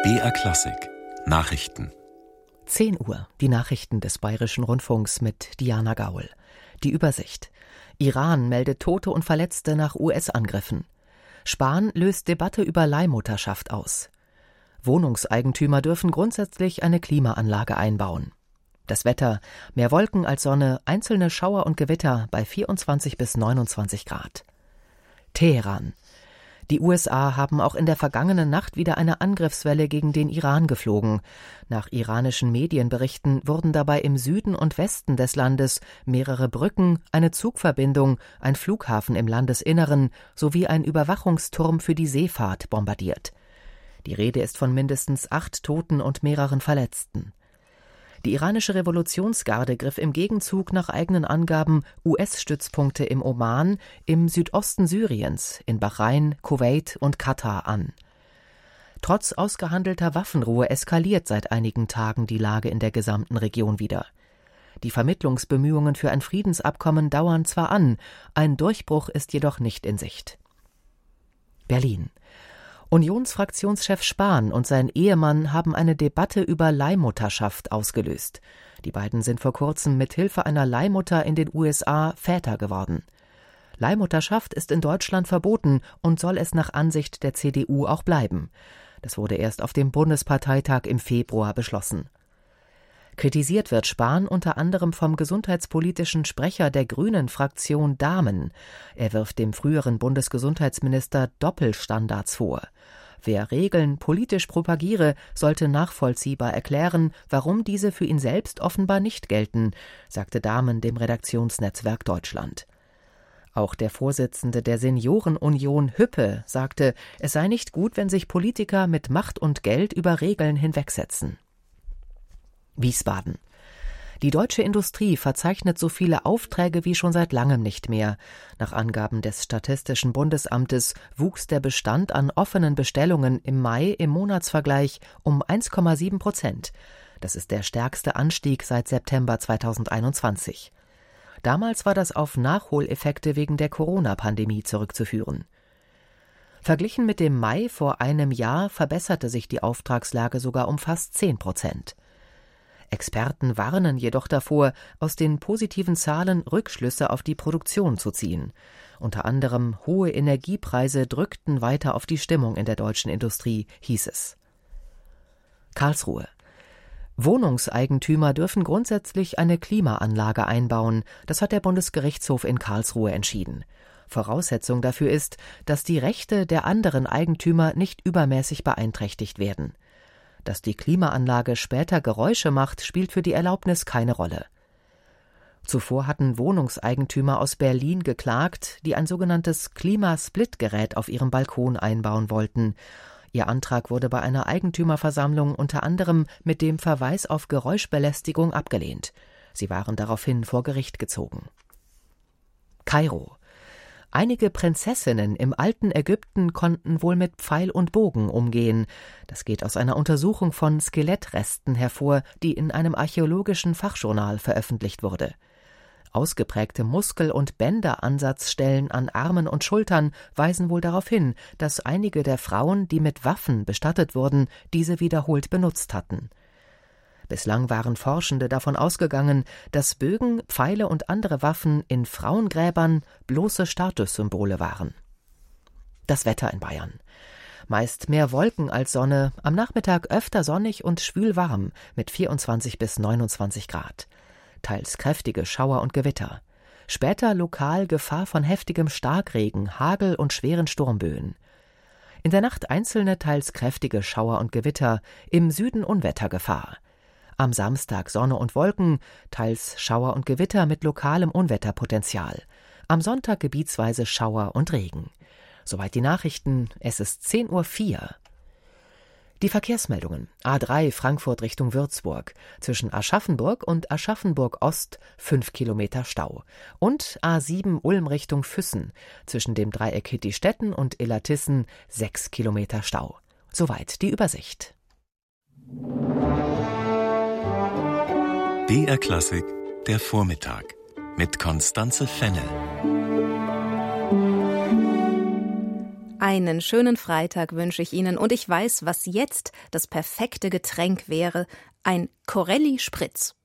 BR Klassik Nachrichten. 10 Uhr, die Nachrichten des Bayerischen Rundfunks mit Diana Gaul. Die Übersicht. Iran meldet Tote und Verletzte nach US-Angriffen. Spahn löst Debatte über Leihmutterschaft aus. Wohnungseigentümer dürfen grundsätzlich eine Klimaanlage einbauen. Das Wetter: mehr Wolken als Sonne, einzelne Schauer und Gewitter bei 24 bis 29 Grad. Teheran. Die USA haben auch in der vergangenen Nacht wieder eine Angriffswelle gegen den Iran geflogen. Nach iranischen Medienberichten wurden dabei im Süden und Westen des Landes mehrere Brücken, eine Zugverbindung, ein Flughafen im Landesinneren sowie ein Überwachungsturm für die Seefahrt bombardiert. Die Rede ist von mindestens 8 Toten und mehreren Verletzten. Die iranische Revolutionsgarde griff im Gegenzug nach eigenen Angaben US-Stützpunkte im Oman, im Südosten Syriens, in Bahrain, Kuwait und Katar an. Trotz ausgehandelter Waffenruhe eskaliert seit einigen Tagen die Lage in der gesamten Region wieder. Die Vermittlungsbemühungen für ein Friedensabkommen dauern zwar an, ein Durchbruch ist jedoch nicht in Sicht. Berlin. Unionsfraktionschef Spahn und sein Ehemann haben eine Debatte über Leihmutterschaft ausgelöst. Die beiden sind vor kurzem mit Hilfe einer Leihmutter in den USA Väter geworden. Leihmutterschaft ist in Deutschland verboten und soll es nach Ansicht der CDU auch bleiben. Das wurde erst auf dem Bundesparteitag im Februar beschlossen. Kritisiert wird Spahn unter anderem vom gesundheitspolitischen Sprecher der Grünen-Fraktion Dahmen. Er wirft dem früheren Bundesgesundheitsminister Doppelstandards vor. Wer Regeln politisch propagiere, sollte nachvollziehbar erklären, warum diese für ihn selbst offenbar nicht gelten, sagte Dahmen dem Redaktionsnetzwerk Deutschland. Auch der Vorsitzende der Seniorenunion Hüppe sagte, es sei nicht gut, wenn sich Politiker mit Macht und Geld über Regeln hinwegsetzen. Wiesbaden. Die deutsche Industrie verzeichnet so viele Aufträge wie schon seit langem nicht mehr. Nach Angaben des Statistischen Bundesamtes wuchs der Bestand an offenen Bestellungen im Mai im Monatsvergleich um 1,7%. Das ist der stärkste Anstieg seit September 2021. Damals war das auf Nachholeffekte wegen der Corona-Pandemie zurückzuführen. Verglichen mit dem Mai vor einem Jahr verbesserte sich die Auftragslage sogar um fast 10%. Experten warnen jedoch davor, aus den positiven Zahlen Rückschlüsse auf die Produktion zu ziehen. Unter anderem hohe Energiepreise drückten weiter auf die Stimmung in der deutschen Industrie, hieß es. Karlsruhe. Wohnungseigentümer dürfen grundsätzlich eine Klimaanlage einbauen. Das hat der Bundesgerichtshof in Karlsruhe entschieden. Voraussetzung dafür ist, dass die Rechte der anderen Eigentümer nicht übermäßig beeinträchtigt werden. Dass die Klimaanlage später Geräusche macht, spielt für die Erlaubnis keine Rolle. Zuvor hatten Wohnungseigentümer aus Berlin geklagt, die ein sogenanntes Klimasplitgerät auf ihrem Balkon einbauen wollten. Ihr Antrag wurde bei einer Eigentümerversammlung unter anderem mit dem Verweis auf Geräuschbelästigung abgelehnt. Sie waren daraufhin vor Gericht gezogen. Kairo. Einige Prinzessinnen im alten Ägypten konnten wohl mit Pfeil und Bogen umgehen. Das geht aus einer Untersuchung von Skelettresten hervor, die in einem archäologischen Fachjournal veröffentlicht wurde. Ausgeprägte Muskel- und Bänderansatzstellen an Armen und Schultern weisen wohl darauf hin, dass einige der Frauen, die mit Waffen bestattet wurden, diese wiederholt benutzt hatten. Bislang waren Forschende davon ausgegangen, dass Bögen, Pfeile und andere Waffen in Frauengräbern bloße Statussymbole waren. Das Wetter in Bayern. Meist mehr Wolken als Sonne, am Nachmittag öfter sonnig und schwül warm mit 24 bis 29 Grad. Teils kräftige Schauer und Gewitter. Später lokal Gefahr von heftigem Starkregen, Hagel und schweren Sturmböen. In der Nacht einzelne, teils kräftige Schauer und Gewitter, im Süden Unwettergefahr. Am Samstag Sonne und Wolken, teils Schauer und Gewitter mit lokalem Unwetterpotenzial. Am Sonntag gebietsweise Schauer und Regen. Soweit die Nachrichten, es ist 10:04 Uhr. Die Verkehrsmeldungen. A3 Frankfurt Richtung Würzburg. Zwischen Aschaffenburg und Aschaffenburg-Ost 5 Kilometer Stau. Und A7 Ulm Richtung Füssen. Zwischen dem Dreieck Hitti-Stetten und Illertissen 6 Kilometer Stau. Soweit die Übersicht. BR Klassik, der Vormittag mit Constanze Fennel. Einen schönen Freitag wünsche ich Ihnen und ich weiß, was jetzt das perfekte Getränk wäre. Ein Corelli Spritz.